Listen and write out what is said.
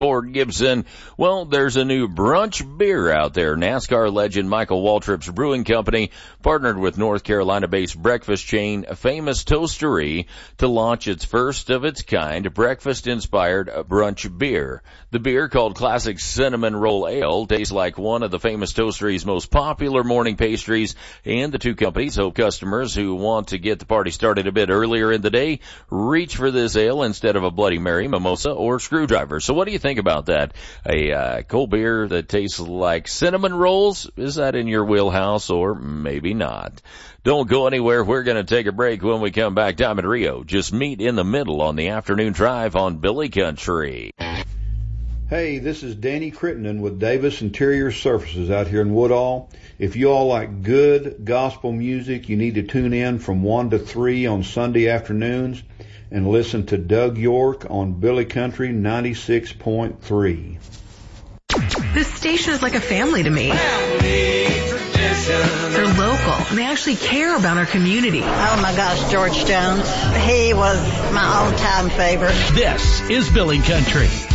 Ford Gibson. Well, there's a new brunch beer out there. NASCAR legend Michael Waltrip's Brewing Company partnered with North Carolina-based breakfast chain Famous Toastery to launch its first of its kind breakfast-inspired brunch beer. The beer, called Classic Cinnamon Roll Ale, tastes like one of the Famous Toastery's most popular morning pastries, and the two companies hope customers who want to get the party started a bit earlier in the day reach for this ale instead of a Bloody Mary, mimosa, or screwdriver. So what do you think about that? A cold beer that tastes like cinnamon rolls? Is that in your wheelhouse, or maybe not? Don't go anywhere. We're going to take a break. When we come back, Diamond Rio. Just meet in the middle on the afternoon drive on Billy Country. Hey, this is Danny Crittenden with Davis Interior Surfaces out here in Woodall. If you all like good gospel music, you need to tune in from 1 to 3 on Sunday afternoons and listen to Doug York on Billy Country 96.3. This station is like a family to me. They're local. They actually care about our community. Oh my gosh, George Jones. He was my all-time favorite. This is Billy Country.